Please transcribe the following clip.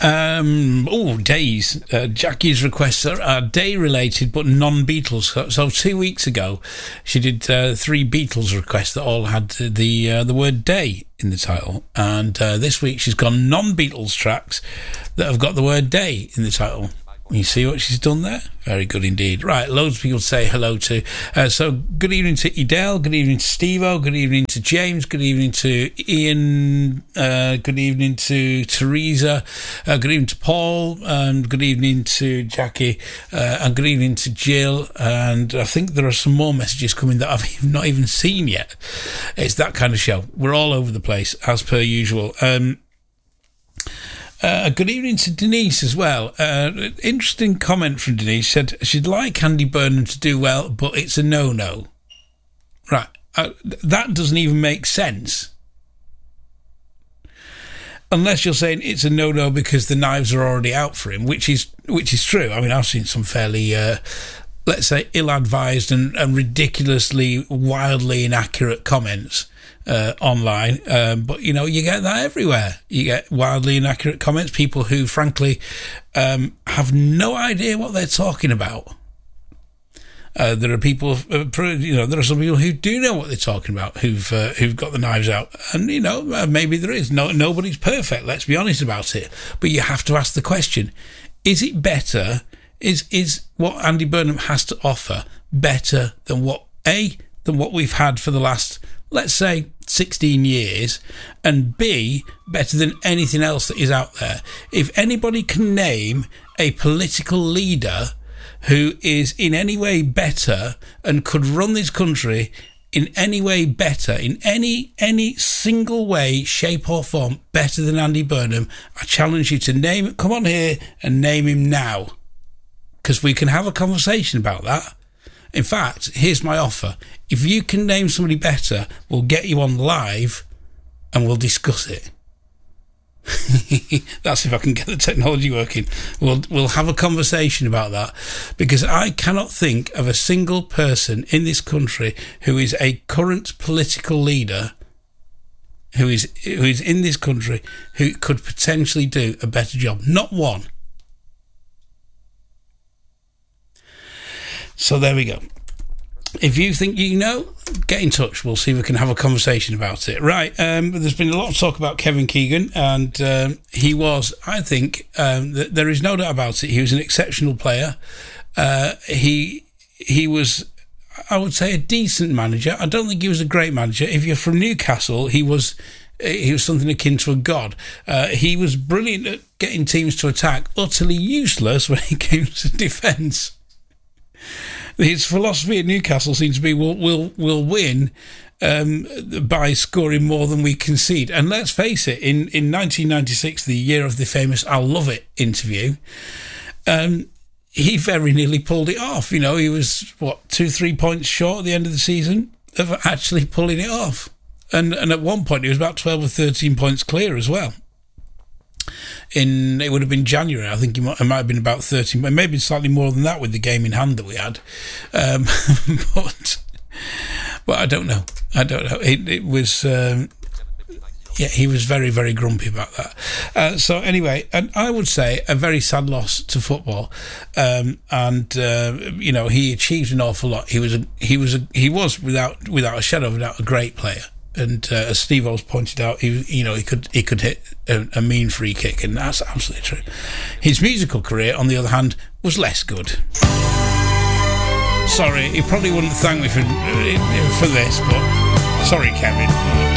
Days. Jackie's requests are day-related but non-Beatles. So 2 weeks ago, she did 3 Beatles requests that all had the word day in the title. And this week she's gone non-Beatles tracks that have got the word day in the title. You see what she's done there? Very good indeed. Right, loads of people to say hello to. So good evening to Edel, good evening to Steve-O, good evening to James, good evening to Ian, good evening to Teresa, good evening to Paul, and good evening to Jackie, and good evening to Jill. And I think there are some more messages coming that I've not even seen yet. It's that kind of show. We're all over the place, as per usual. Good evening to Denise as well. Interesting comment from Denise. Said she'd like Andy Burnham to do well, but it's a no-no. Right. That doesn't even make sense. Unless you're saying it's a no-no because the knives are already out for him, which is true. I mean, I've seen some fairly, let's say, ill-advised and ridiculously, wildly inaccurate comments online, but you get that everywhere. You get wildly inaccurate comments, people who frankly have no idea what they're talking about. There are people, there are some people who do know what they're talking about, who've got the knives out, and maybe there is. Nobody's perfect. Let's be honest about it. But you have to ask the question: is it better? Is what Andy Burnham has to offer better than what we've had for the last, let's say, 16 years, and B, better than anything else that is out there? If anybody can name a political leader who is in any way better and could run this country in any way better, in any single way, shape or form, better than Andy Burnham, I challenge you to come on here and name him now, because we can have a conversation about that. In fact, here's my offer. If you can name somebody better, we'll get you on live and we'll discuss it. That's if I can get the technology working. We'll have a conversation about that, because I cannot think of a single person in this country who is a current political leader who is in this country who could potentially do a better job. Not one. So there we go. If you think get in touch. We'll see if we can have a conversation about it. Right, there's been a lot of talk about Kevin Keegan, and he was, I think, there is no doubt about it, he was an exceptional player. He was, I would say, a decent manager. I don't think he was a great manager. If you're from Newcastle, he was something akin to a god. He was brilliant at getting teams to attack, utterly useless when it came to defence. His philosophy at Newcastle seems to be we'll win by scoring more than we concede. And let's face it, in 1996, the year of the famous "I'll love it" interview, he very nearly pulled it off. He was 2-3 points short at the end of the season of actually pulling it off. And at one point he was about 12 or 13 points clear as well. It would have been January. I think it might have been about 13, but maybe slightly more than that with the game in hand that we had. But I don't know. It was, he was very, very grumpy about that. So anyway, and I would say a very sad loss to football. He achieved an awful lot. He was without a shadow of a doubt a great player. And as Steve O's pointed out, he could hit a mean free kick, and that's absolutely true. His musical career, on the other hand, was less good. Sorry, he probably wouldn't thank me for this, but sorry, Kevin.